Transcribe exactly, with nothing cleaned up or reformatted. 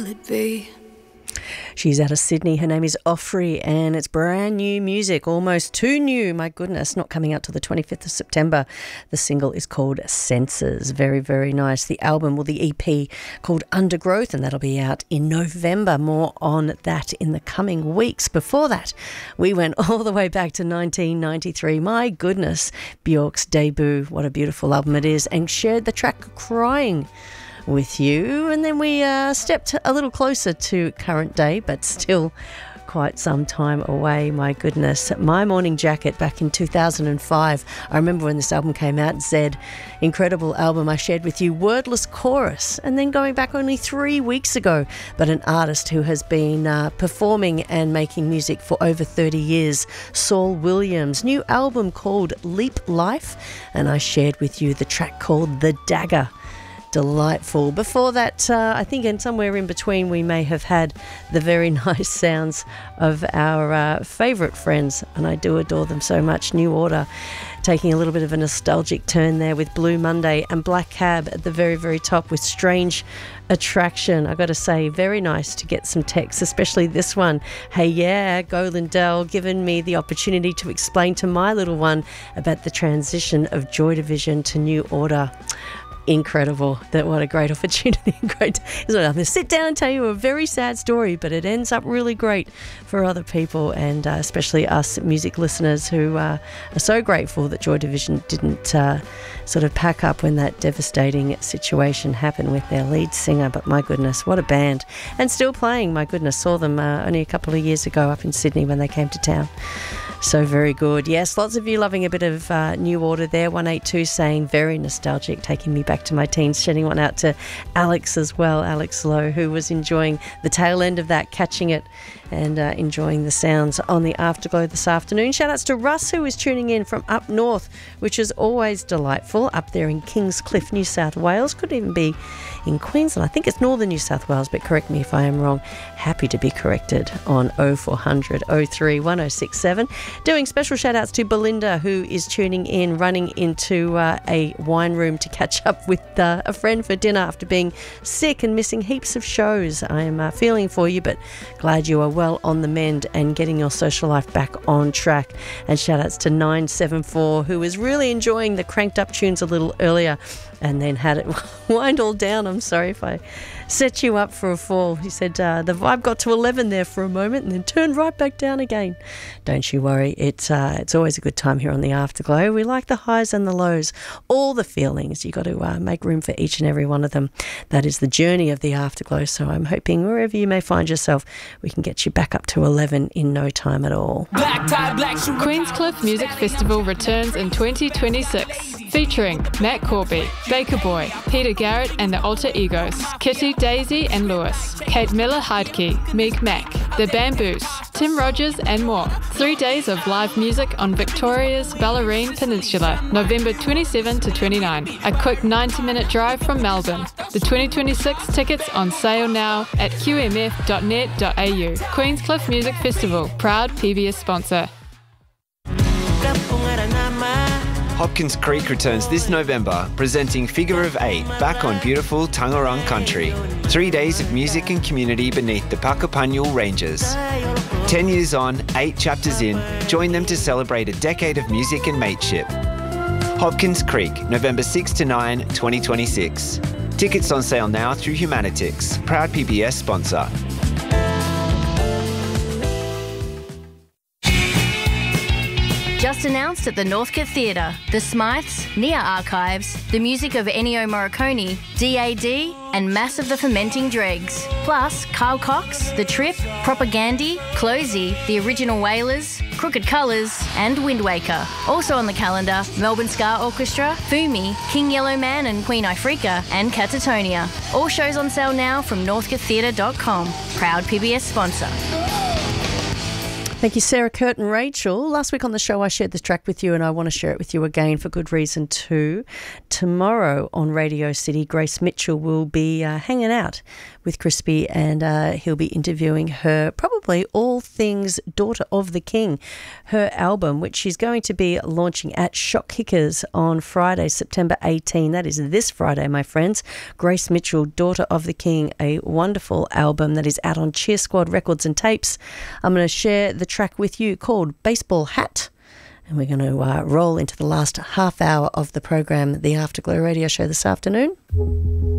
it be? She's out of Sydney. Her name is Offrey, and it's brand new music, almost too new. My goodness, not coming out till the twenty-fifth of September. The single is called Senses. Very, very nice. The album, well, the E P called Undergrowth, and that'll be out in November. More on that in the coming weeks. Before that, we went all the way back to nineteen ninety-three. My goodness, Bjork's debut. What a beautiful album it is, and shared the track Crying with you. And then we uh, stepped a little closer to current day, but still quite some time away. My goodness. My Morning Jacket back in two thousand five. I remember when this album came out. Zed, incredible album. I shared with you Wordless Chorus, and then going back only three weeks ago, but an artist who has been uh, performing and making music for over thirty years, Saul Williams. New album called Leap Life, and I shared with you the track called The Dagger. Delightful. Before that, uh, I think, and somewhere in between, we may have had the very nice sounds of our uh, favourite friends, and I do adore them so much. New Order, taking a little bit of a nostalgic turn there with Blue Monday, and Black Cab at the very, very top with Strange Attraction. I got to say, very nice to get some texts, especially this one. Hey, yeah, Go Lindell, given me the opportunity to explain to my little one about the transition of Joy Division to New Order. Incredible. That what a great opportunity. Great. I'm going to sit down and tell you a very sad story, but it ends up really great for other people, and uh, especially us music listeners who uh, are so grateful that Joy Division didn't uh, sort of pack up when that devastating situation happened with their lead singer. But my goodness, what a band. And still playing. My goodness, saw them uh, only a couple of years ago up in Sydney when they came to town. So very good. Yes, lots of you loving a bit of uh, New Order there. one eighty-two saying very nostalgic, taking me back to my teens. Sending one out to Alex as well, Alex Lowe, who was enjoying the tail end of that, catching it and uh, enjoying the sounds on the Afterglow this afternoon. Shout outs to Russ, who is tuning in from up north, which is always delightful, up there in Kingscliff, New South Wales. Could even be in Queensland. I think it's northern New South Wales, but correct me if I am wrong. Happy to be corrected on oh four hundred oh three one oh six seven. Doing special shout outs to Belinda, who is tuning in, running into uh, a wine room to catch up with uh, a friend for dinner after being sick and missing heaps of shows. I am uh, feeling for you, but glad you are well on the mend and getting your social life back on track. And shout outs to nine seven four, who was really enjoying the cranked up tunes a little earlier and then had it wind all down. I'm sorry if I set you up for a fall. He said uh, the vibe got to eleven there for a moment and then turned right back down again. Don't you worry, it's uh, it's always a good time here on the Afterglow. We like the highs and the lows, all the feelings. You got to uh, make room for each and every one of them. That is the journey of the Afterglow. So I'm hoping wherever you may find yourself, we can get you back up to eleven in no time at all. Black tie, black shoe. Queenscliff Music Festival returns in twenty twenty-six, featuring Matt Corby, Baker Boy, Peter Garrett and the Alter Egos, Kitty, Daisy and Lewis, Kate Miller-Heidke, Meek Mac, The Bamboos, Tim Rogers and more. Three days of live music on Victoria's Bellarine Peninsula, November twenty-seventh to twenty-ninth. A quick ninety minute drive from Melbourne. The twenty twenty-six tickets on sale now at q m f dot net dot a u. Queenscliff Music Festival, proud P B S sponsor. Hopkins Creek returns this November, presenting Figure of Eight back on beautiful Tangerang country. Three days of music and community beneath the Puckapunyal Ranges. Ten years on, eight chapters in, join them to celebrate a decade of music and mateship. Hopkins Creek, November sixth to ninth, twenty twenty-six. Tickets on sale now through Humanitix, proud P B S sponsor. Just announced at the Northcote Theatre, The Smyths, Nia Archives, the music of Ennio Morricone, D A D and Mass of the Fermenting Dregs. Plus Carl Cox, The Trip, Propagandhi, Closey, The Original Wailers, Crooked Colours and Wind Waker. Also on the calendar, Melbourne Ska Orchestra, Fumi, King Yellow Man and Queen Ifrica and Catatonia. All shows on sale now from northcote theatre dot com. Proud P B S sponsor. Thank you, Sarah, Kurt and Rachel. Last week on the show I shared this track with you and I want to share it with you again for good reason too. Tomorrow on Radio City, Grace Mitchell will be uh, hanging out with Crispy and uh, he'll be interviewing her probably probably all things Daughter of the King, her album, which she's going to be launching at Shock Kickers on Friday, September eighteenth. That is this Friday, my friends. Grace Mitchell, Daughter of the King, a wonderful album that is out on Cheer Squad Records and Tapes. I'm going to share the track with you called Baseball Hat. And we're going to uh, roll into the last half hour of the program, the Afterglow Radio Show this afternoon.